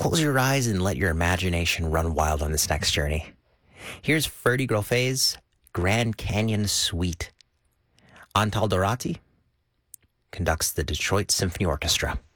close your eyes and let your imagination run wild on this next journey. Here's Ferdy Groffe's Grand Canyon Suite. Antal Dorati conducts the Detroit Symphony Orchestra.